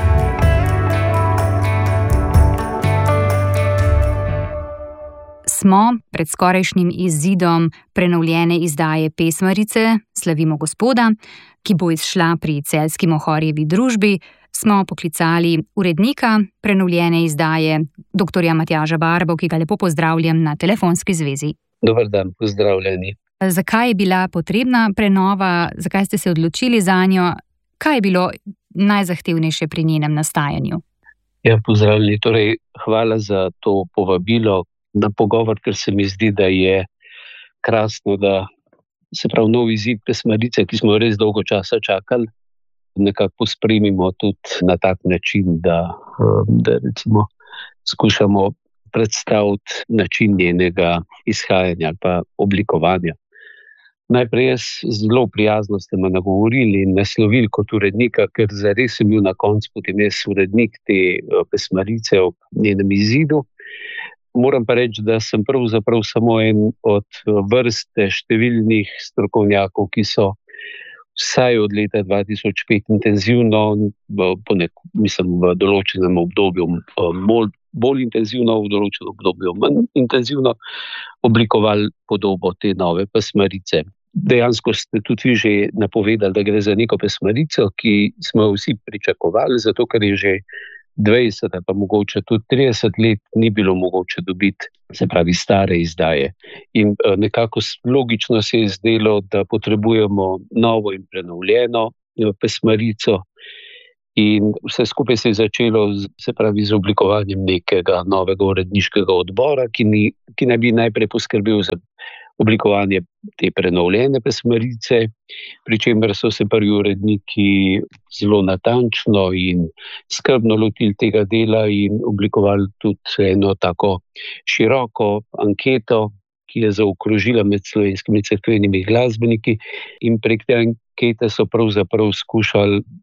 Smo pred skorajšnjim izidom prenovljene izdaje Pesmarice Slavimo Gospoda, ki bo izšla pri celjski Mohorjevi družbi, smo poklicali urednika prenovljene izdaje, doktorja Matjaža Barbo, ki ga lepo pozdravljam na telefonski zvezi. Dober dan, pozdravljeni. Zakaj je bila potrebna prenova, zakaj ste se odločili zanjo, kaj je bilo najzahtevnejše pri njenem nastajanju? Ja, pozdravljeni, torej hvala za to povabilo na pogovor, ker se mi zdi, da je krasno, da se pravi novi izid Pesmarice, ki smo res dolgo časa čakali, nekako pospremimo tudi na tak način, da, da recimo skušamo predstaviti način njenega izhajanja ali pa oblikovanja. Najprej jaz zelo prijazno ste me nagovorili in naslovili kot urednika, ker zares sem bil na koncu potem jaz urednik te Pesmarice ob njenem izidu. Moram pa reči, da sem pravzaprav samo en od vrste številnih strokovnjakov, ki so vsaj od leta dva tisoč pet intenzivno, po nek, mislim, v določenem obdobju bolj, bolj intenzivno, v določenem obdobju manj intenzivno oblikovali podobo te nove pesmarice. Dejansko ste tudi vi že napovedali, da gre za neko pesmarico, ki smo vsi pričakovali, zato ker je že dvajset ali pa mogoče tudi trideset let ni bilo mogoče dobiti, se pravi, stare izdaje. In nekako logično se je zdelo, da potrebujemo novo in prenovljeno pesmarico. In vse skupaj se je začelo, se pravi, z oblikovanjem nekega novega uredniškega odbora, ki, ni, ki naj bi najprej poskrbel za oblikovanje te prenovljene pesmarice, pri čemer so se prvi uredniki zelo natančno in skrbno lotili tega dela in oblikovali tudi eno tako široko anketo, ki je zaokrožila med slovenskimi cerkvenimi glasbeniki, in prek te ankete so pravzaprav skušali